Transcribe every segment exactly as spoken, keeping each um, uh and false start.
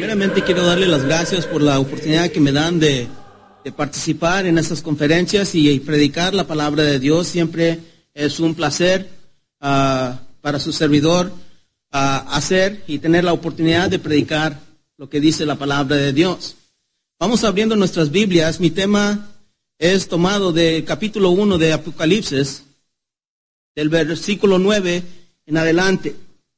primeramente quiero darle las gracias por la oportunidad que me dan de, de participar en estas conferencias y, y predicar la palabra de Dios. Siempre es un placer uh, para su servidor uh, hacer y tener la oportunidad de predicar lo que dice la palabra de Dios. Vamos abriendo nuestras Biblias. Mi tema es tomado del capítulo uno de Apocalipsis, del versículo nueve en adelante.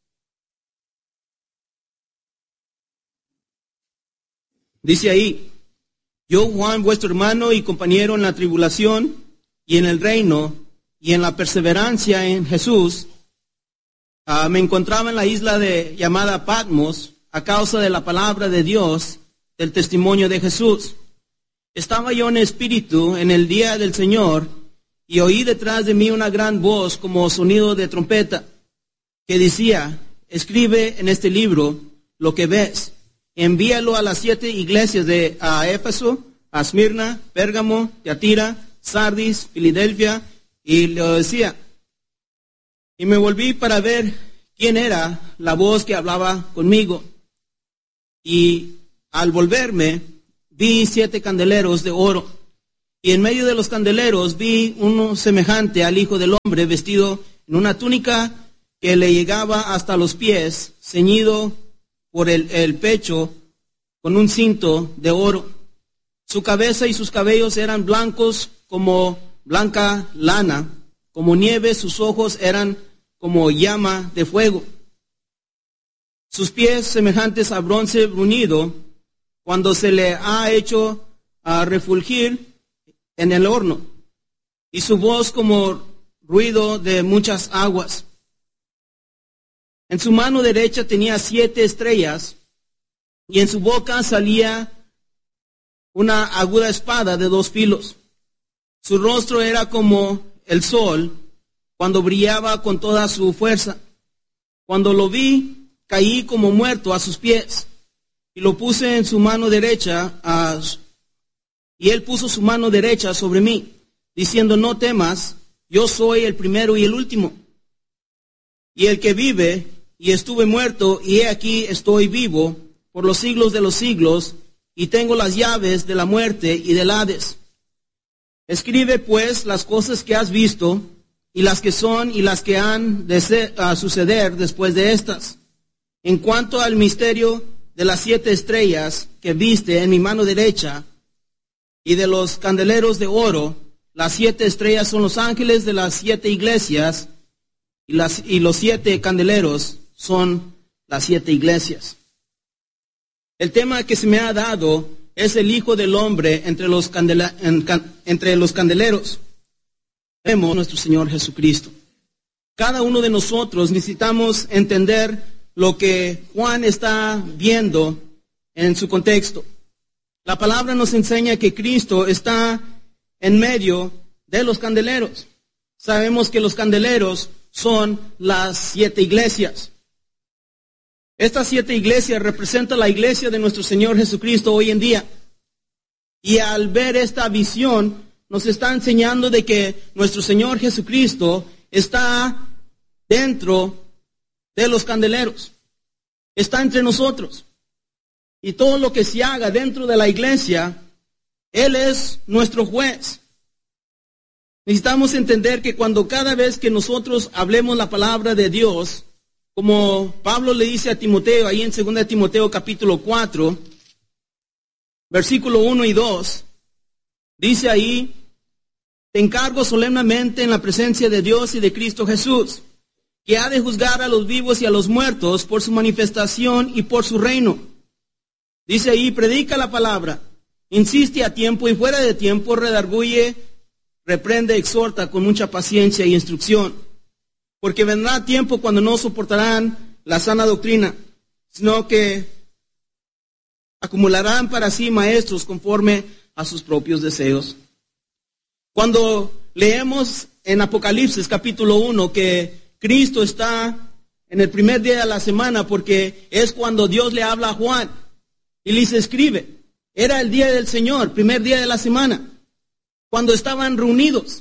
Dice ahí: yo, Juan, vuestro hermano y compañero en la tribulación y en el reino y en la perseverancia en Jesús, uh, me encontraba en la isla de, llamada Patmos a causa de la palabra de Dios, del testimonio de Jesús. Estaba yo en espíritu en el día del Señor y oí detrás de mí una gran voz como sonido de trompeta que decía: escribe en este libro lo que ves. Envíalo a las siete iglesias de a Éfeso, a Esmirna, Pérgamo, Tiatira, Sardis, Filadelfia, y lo decía. Y me volví para ver quién era la voz que hablaba conmigo. Y al volverme, vi siete candeleros de oro. Y en medio de los candeleros vi uno semejante al Hijo del Hombre, vestido en una túnica que le llegaba hasta los pies, ceñido por el, el pecho con un cinto de oro. Su cabeza y sus cabellos eran blancos como blanca lana, como nieve. Sus ojos eran como llama de fuego. Sus pies semejantes a bronce bruñido cuando se le ha hecho a refulgir en el horno, y su voz como ruido de muchas aguas. En su mano derecha tenía siete estrellas, y en su boca salía una aguda espada de dos filos. Su rostro era como el sol cuando brillaba con toda su fuerza. Cuando lo vi, caí como muerto a sus pies, y lo puse en su mano derecha, a, y él puso su mano derecha sobre mí, diciendo: no temas, yo soy el primero y el último, y el que vive, y estuve muerto, y he aquí estoy vivo por los siglos de los siglos, y tengo las llaves de la muerte y del Hades. Escribe pues las cosas que has visto, y las que son y las que han de ser, a suceder después de estas. En cuanto al misterio de las siete estrellas que viste en mi mano derecha, y de los candeleros de oro, las siete estrellas son los ángeles de las siete iglesias, y, las, y los siete candeleros son las siete iglesias. El tema que se me ha dado es el Hijo del Hombre entre los, candela, en, can, entre los candeleros. Vemos nuestro Señor Jesucristo. Cada uno de nosotros necesitamos entender lo que Juan está viendo en su contexto. La palabra nos enseña que Cristo está en medio de los candeleros. Sabemos que los candeleros son las siete iglesias. Estas siete iglesias representan la iglesia de nuestro Señor Jesucristo hoy en día. Y al ver esta visión, nos está enseñando de que nuestro Señor Jesucristo está dentro de los candeleros. Está entre nosotros. Y todo lo que se haga dentro de la iglesia, Él es nuestro juez. Necesitamos entender que cuando cada vez que nosotros hablemos la palabra de Dios, como Pablo le dice a Timoteo, ahí en segunda de Timoteo capítulo cuatro, versículo uno y dos, dice ahí: te encargo solemnemente en la presencia de Dios y de Cristo Jesús, que ha de juzgar a los vivos y a los muertos por su manifestación y por su reino. Dice ahí: predica la palabra, insiste a tiempo y fuera de tiempo, redarguye, reprende, exhorta con mucha paciencia y instrucción. Porque vendrá tiempo cuando no soportarán la sana doctrina, sino que acumularán para sí maestros conforme a sus propios deseos. Cuando leemos en Apocalipsis capítulo uno que Cristo está en el primer día de la semana, porque es cuando Dios le habla a Juan y le dice: escribe. Era el día del Señor, primer día de la semana, cuando estaban reunidos.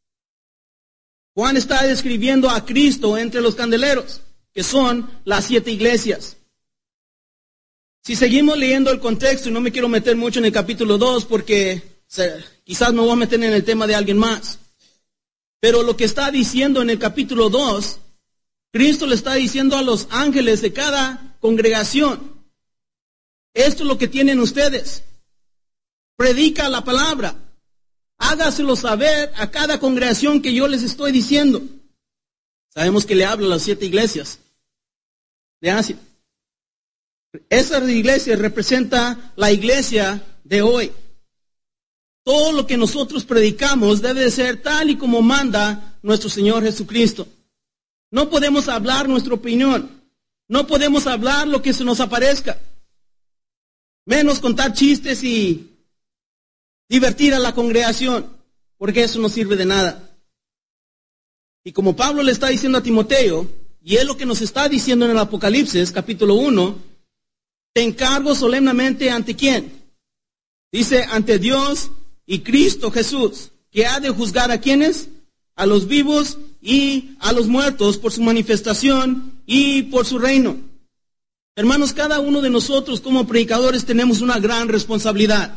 Juan está describiendo a Cristo entre los candeleros, que son las siete iglesias. Si seguimos leyendo el contexto, y no me quiero meter mucho en el capítulo dos porque se, quizás me voy a meter en el tema de alguien más. Pero lo que está diciendo en el capítulo dos, Cristo le está diciendo a los ángeles de cada congregación, esto es lo que tienen ustedes. Predica la palabra. Hágaselo saber a cada congregación que yo les estoy diciendo. Sabemos que le habla a las siete iglesias de Asia. Esa iglesia representa la iglesia de hoy. Todo lo que nosotros predicamos debe de ser tal y como manda nuestro Señor Jesucristo. No podemos hablar nuestra opinión. No podemos hablar lo que se nos aparezca. Menos contar chistes y divertir a la congregación, porque eso no sirve de nada. Y como Pablo le está diciendo a Timoteo, y es lo que nos está diciendo en el Apocalipsis, capítulo uno, te encargo solemnemente ante quién. Dice, ante Dios y Cristo Jesús, que ha de juzgar a quienes, a los vivos y a los muertos por su manifestación y por su reino. Hermanos, cada uno de nosotros como predicadores tenemos una gran responsabilidad.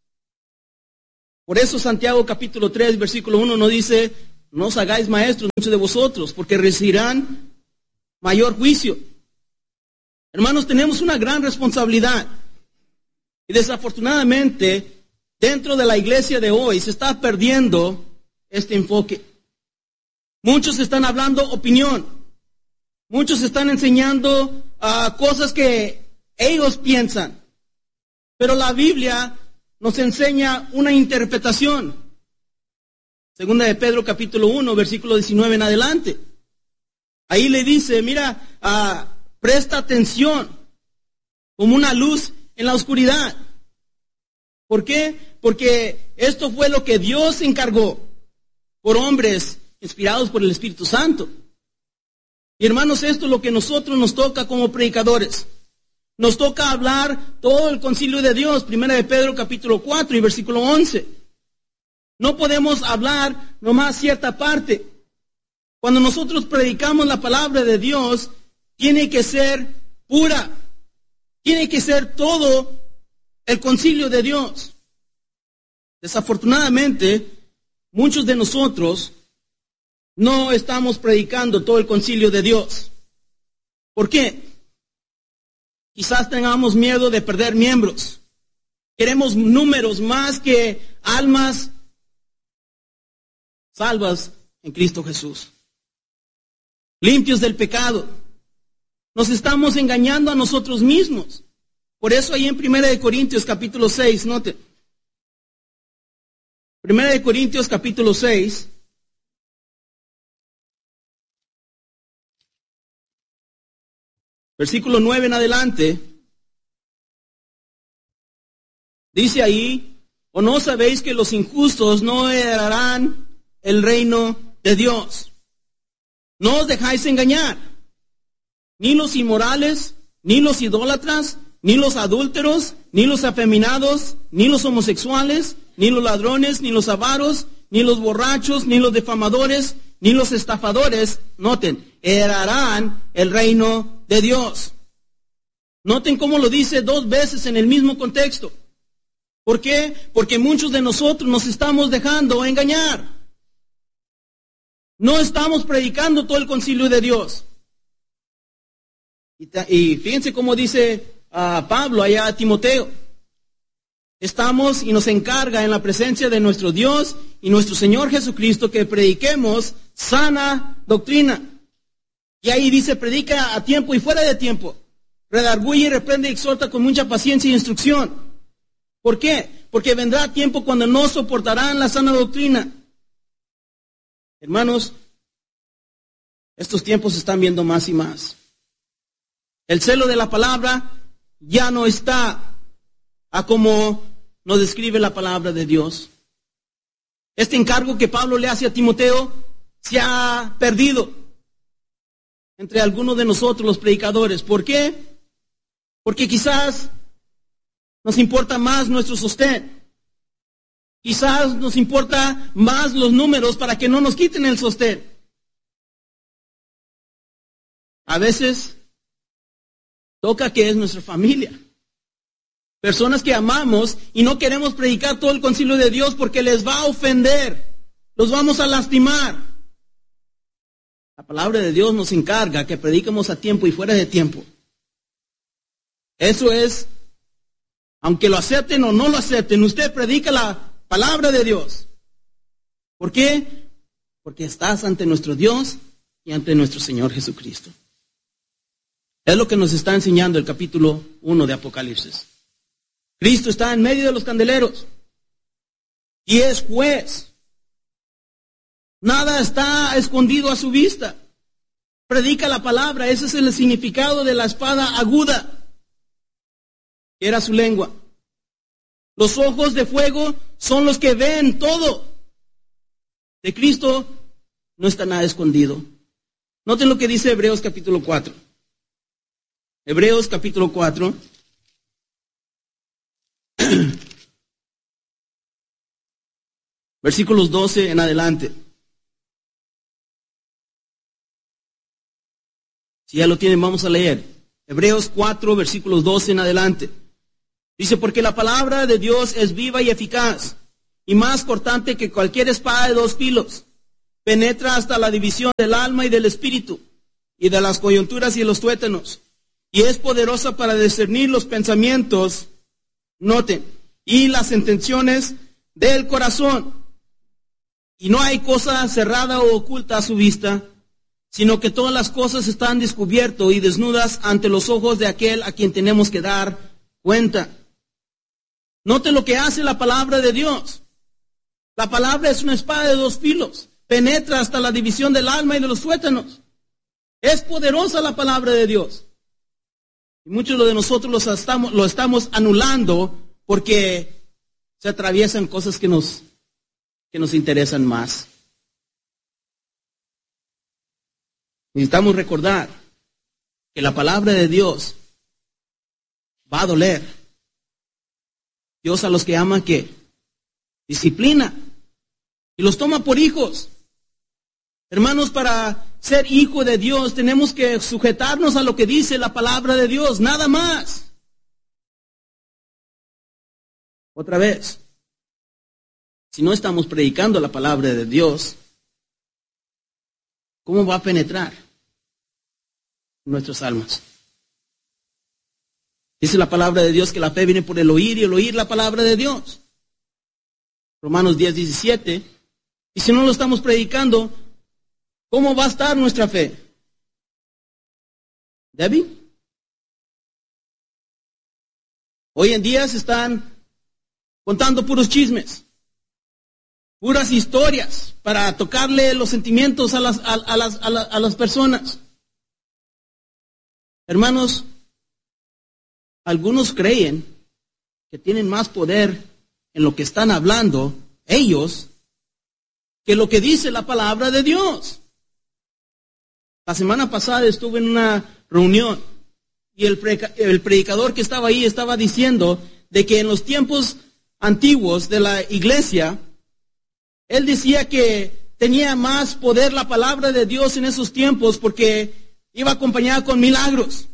Por eso Santiago capítulo tres, versículo uno nos dice, no os hagáis maestros muchos de vosotros, porque recibirán mayor juicio. Hermanos, tenemos una gran responsabilidad. Y desafortunadamente, dentro de la iglesia de hoy se está perdiendo este enfoque. Muchos están hablando opinión. Muchos están enseñando uh, cosas que ellos piensan. Pero la Biblia nos enseña una interpretación. Segunda de Pedro capítulo uno, versículo diecinueve en adelante. Ahí le dice, mira, uh, presta atención como una luz en la oscuridad. ¿Por qué? Porque esto fue lo que Dios encargó por hombres inspirados por el Espíritu Santo. Y hermanos, esto es lo que nosotros nos toca como predicadores. Nos toca hablar todo el concilio de Dios, Primera de Pedro capítulo cuatro y versículo once. No podemos hablar nomás cierta parte. Cuando nosotros predicamos la palabra de Dios, tiene que ser pura. Tiene que ser todo el concilio de Dios. Desafortunadamente, muchos de nosotros no estamos predicando todo el concilio de Dios. ¿Por qué? Quizás tengamos miedo de perder miembros. Queremos números más que almas salvas en Cristo Jesús. Limpios del pecado. Nos estamos engañando a nosotros mismos. Por eso ahí en Primera de Corintios capítulo seis, note. Primera de Corintios capítulo seis. Versículo nueve en adelante, dice ahí, ¿o no sabéis que los injustos no heredarán el reino de Dios? No os dejáis engañar, ni los inmorales, ni los idólatras, ni los adúlteros, ni los afeminados, ni los homosexuales, ni los ladrones, ni los avaros, ni los borrachos, ni los defamadores, ni los estafadores, noten, heredarán el reino de Dios. Noten cómo lo dice dos veces en el mismo contexto. ¿Por qué? Porque muchos de nosotros nos estamos dejando engañar. No estamos predicando todo el concilio de Dios. Y, y fíjense cómo dice uh, Pablo allá a Timoteo. Estamos y nos encarga en la presencia de nuestro Dios y nuestro Señor Jesucristo que prediquemos sana doctrina. Y ahí dice, predica a tiempo y fuera de tiempo. Redarguye y reprende y exhorta con mucha paciencia y instrucción. ¿Por qué? Porque vendrá tiempo cuando no soportarán la sana doctrina. Hermanos, estos tiempos se están viendo más y más. El celo de la palabra ya no está a como nos describe la palabra de Dios. Este encargo que Pablo le hace a Timoteo se ha perdido entre algunos de nosotros los predicadores. ¿Por qué? Porque quizás nos importa más nuestro sostén. Quizás nos importa más los números para que no nos quiten el sostén. A veces toca que es nuestra familia. Personas que amamos y no queremos predicar todo el concilio de Dios porque les va a ofender, los vamos a lastimar. La palabra de Dios nos encarga que prediquemos a tiempo y fuera de tiempo. Eso es, aunque lo acepten o no lo acepten, usted predica la palabra de Dios. ¿Por qué? Porque estás ante nuestro Dios y ante nuestro Señor Jesucristo. Es lo que nos está enseñando el capítulo uno de Apocalipsis. Cristo está en medio de los candeleros y es juez. Nada está escondido a su vista. Predica la palabra, ese es el significado de la espada aguda, que era su lengua. Los ojos de fuego son los que ven todo. De Cristo no está nada escondido. Noten lo que dice Hebreos capítulo cuatro. Hebreos capítulo cuatro. Versículos doce en adelante. Si ya lo tienen, vamos a leer. Hebreos cuatro, versículos doce en adelante. Dice, porque la palabra de Dios es viva y eficaz, y más cortante que cualquier espada de dos filos. Penetra hasta la división del alma y del espíritu, y de las coyunturas y los tuétanos. Y es poderosa para discernir los pensamientos, noten, y las intenciones del corazón. Y no hay cosa cerrada o oculta a su vista, sino que todas las cosas están descubiertas y desnudas ante los ojos de aquel a quien tenemos que dar cuenta. Note lo que hace la palabra de Dios. La palabra es una espada de dos filos, penetra hasta la división del alma y de los tuétanos. Es poderosa la palabra de Dios. Y muchos de nosotros lo estamos, lo estamos anulando porque se atraviesan cosas que nos, que nos interesan más. Necesitamos recordar que la palabra de Dios va a doler. Dios a los que aman, ¿qué? Disciplina. Y los toma por hijos. Hermanos, para ser hijo de Dios tenemos que sujetarnos a lo que dice la palabra de Dios, nada más. Otra vez, si no estamos predicando la palabra de Dios, ¿cómo va a penetrar en nuestras almas? Dice la palabra de Dios que la fe viene por el oír y el oír la palabra de Dios. Romanos diez, diecisiete. Y si no lo estamos predicando, ¿cómo va a estar nuestra fe? ¿Debbie? Hoy en día se están contando puros chismes, puras historias para tocarle los sentimientos a las, a, a las, a la, a las personas. Hermanos, algunos creen que tienen más poder en lo que están hablando ellos que lo que dice la palabra de Dios. La semana pasada estuve en una reunión y el, pre- el predicador que estaba ahí estaba diciendo de que en los tiempos antiguos de la iglesia, él decía que tenía más poder la palabra de Dios en esos tiempos porque iba acompañada con milagros.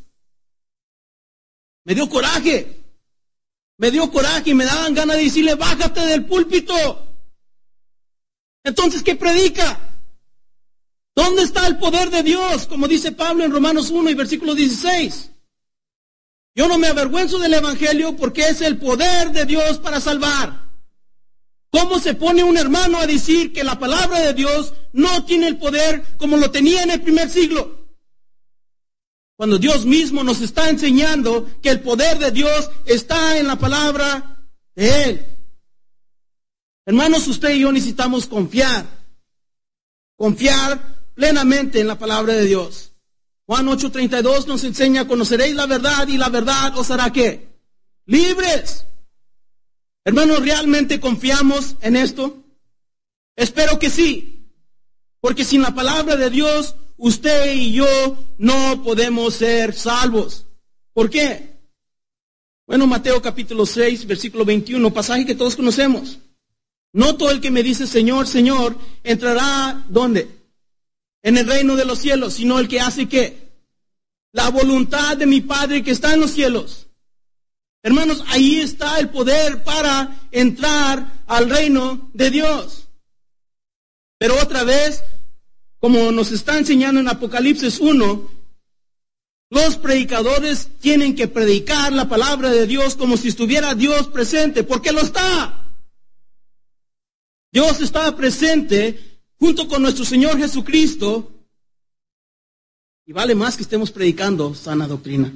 Me dio coraje, me dio coraje y me daban ganas de decirle, bájate del púlpito. Entonces, ¿qué predica? ¿Dónde está el poder de Dios? Como dice Pablo en Romanos uno y versículo dieciséis. Yo no me avergüenzo del evangelio porque es el poder de Dios para salvar. ¿Cómo se pone un hermano a decir que la palabra de Dios no tiene el poder como lo tenía en el primer siglo? Cuando Dios mismo nos está enseñando que el poder de Dios está en la palabra de Él. Hermanos, usted y yo necesitamos confiar. Confiar plenamente en la palabra de Dios. Juan ocho treinta y dos nos enseña, conoceréis la verdad y la verdad os hará ¿qué? Libres. Hermanos, ¿realmente confiamos en esto? Espero que sí. Porque sin la palabra de Dios, usted y yo no podemos ser salvos. ¿Por qué? Bueno, Mateo capítulo seis, versículo veintiuno, pasaje que todos conocemos. No todo el que me dice Señor, Señor, entrará, ¿dónde? En el reino de los cielos, sino el que hace ¿qué? La voluntad de mi Padre que está en los cielos. Hermanos, ahí está el poder para entrar al reino de Dios. Pero otra vez, como nos está enseñando en Apocalipsis uno, los predicadores tienen que predicar la palabra de Dios como si estuviera Dios presente, porque lo está. Dios está presente junto con nuestro Señor Jesucristo, y vale más que estemos predicando sana doctrina.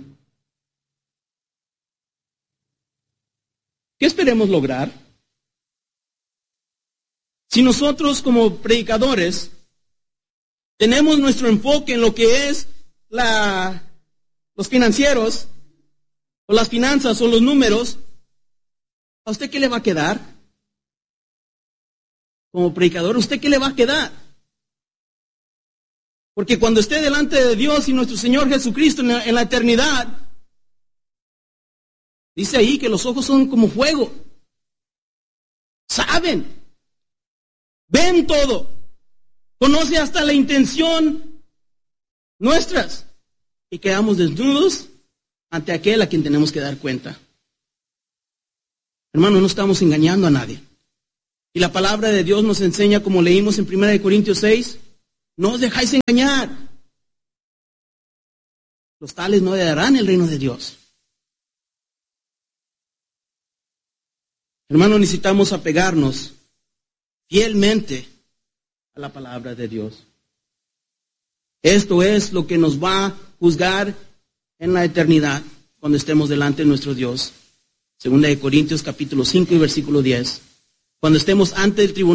¿Qué esperemos lograr? Si nosotros como predicadores tenemos nuestro enfoque en lo que es la, los financieros, o las finanzas, o los números, ¿a usted qué le va a quedar? Como predicador, ¿a usted qué le va a quedar? Porque cuando esté delante de Dios y nuestro Señor Jesucristo en la, en la eternidad, dice ahí que los ojos son como fuego. Saben, ven todo, conoce hasta la intención nuestras, y quedamos desnudos ante aquel a quien tenemos que dar cuenta. Hermano, no estamos engañando a nadie. Y la palabra de Dios nos enseña, como leímos en primera de Corintios seis, no os dejáis engañar. Los tales no heredarán el reino de Dios. Hermano, necesitamos apegarnos fielmente a la palabra de Dios. Esto es lo que nos va a juzgar en la eternidad cuando estemos delante de nuestro Dios. Segunda de Corintios capítulo cinco y versículo diez. Cuando estemos ante el tribunal